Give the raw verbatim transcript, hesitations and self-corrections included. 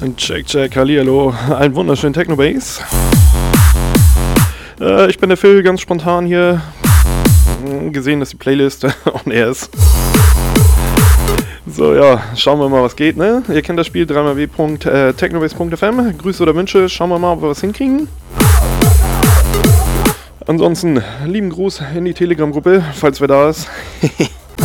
Check, check, hallihallo, einen wunderschönen Techno-Bass. Äh, ich bin der Phil, ganz spontan hier. Gesehen, dass die Playlist on air ist. So, ja, schauen wir mal, was geht, ne? Ihr kennt das Spiel, drei mal w punkt technobase punkt f m. Grüße oder Wünsche, schauen wir mal, ob wir was hinkriegen. Ansonsten, lieben Gruß in die Telegram-Gruppe, falls wer da ist.